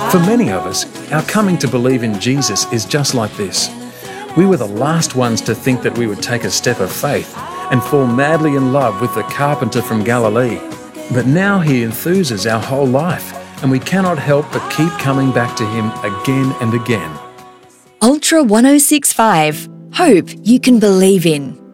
For many of us, our coming to believe in Jesus is just like this. We were the last ones to think that we would take a step of faith and fall madly in love with the carpenter from Galilee. But now he enthuses our whole life, and we cannot help but keep coming back to him again and again. Ultra 1065. Hope you can believe in.